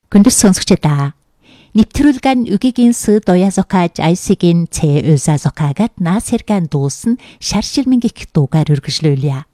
Хүндэт сонсогчдаа нэвтрүүлгэн үгийн сэ доязокаж айсигийн цэ өзазокагат наасэргэн дуусн шаршилмингик дуугаар үргэлжлүүлье.